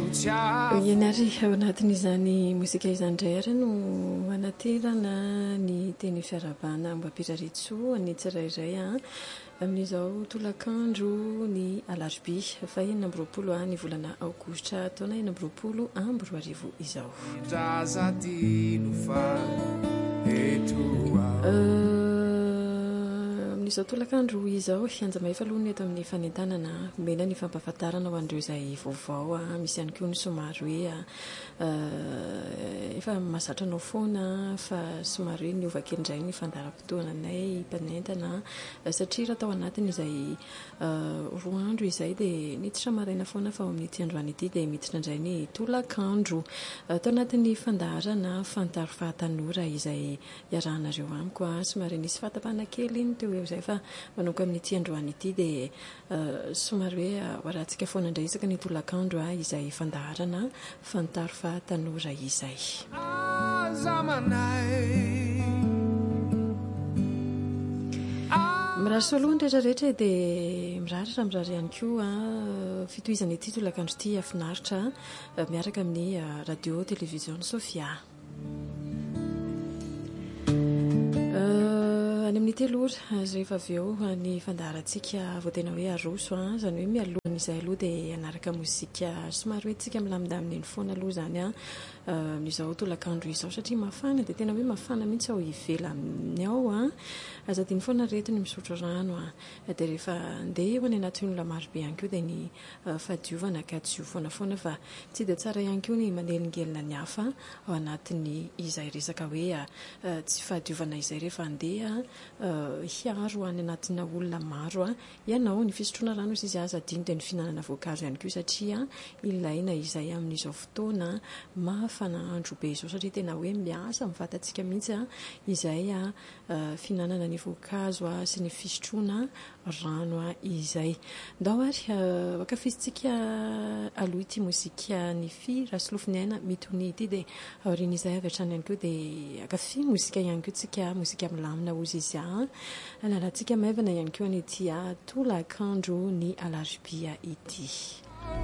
ianary ao anatin'izany mozika izany indray ary no anaterana ny teny fiarabana mbampiraritsoa ny tsirairay amin'izao tolakandro ny alarobia fa 20 ny volana aogositra taona 2021 izao. Amin'izao tolakandro izao anjamay falohany eto amin'ny fanentanana mena ny fampahafantarana ho an'ireo izay vaovao misy ihany koa ny somary hoe efa mahazatranao foana fa somary hoe niovakely indray ny fandaharam-potoananay mpanentana satria raha tao anatiny izay roa andro izay dia niditra maraina foana fa ao amin'ity androany ity dia miditra indray ny tolakandro tao anatin'ny fandaharana fantaro fahatanora izay iarahanareo amiko somary nisy fahatapahana kely iny teo eo izay fa manomboka amin'ity androany ity dia somary hoe hoarahantsika foana indray isaka ny tolakandro izay fandaharana fantaro fahatanora izay. Mirary soalohany rehetrarehetra dia mirary ihany koa fitohizana ity tolakandro ity afinaritra miaraka amin'ny radio télévision Sofia. Any amin'ny telora rehefa avy eo ny fandaharantsika vao tena hoe aroso izany hoe mialohan' izay aloha dia anaraka mozika somary hoe tsika milamindamina eny foana aloha izany amin'izao tolakandro izao satria mafana dia tena hoe mafana mihitsy ao ivela amin'ny ao azadiny foana retiny misotro rano dia rehefa andeha eo any anatin'ny olona marobe ihany koa dia ny fahadiovana ka tsy io foana fa tsy dia tsara ihany koa ny manelingelina ny hafa ao anatin'ny izay resaka hoe tsy fahadiovana izay rehefa andeha hiaro any anatina olona maro ianao ny fisotroana rano izy azadiny dia ny fihinanana voankazo ihany koa satria ilaina izay amin'izao fotoana mafana andro be izao satria tena hoe miasa mivatantsika mihitsy izay fihinanana ny voankazo sy ny fisotroana rano izay ndao ary akafizintsika aloha ity mozika ny fi rasolofiny aina mitony ity dia aoriana izay avy hatrany ihany koa dia akafi mozika ihany koa tsika mozika milamina ozy izy alalantsika maivana ihany koa an'ity tolakandro ny alarobia ity.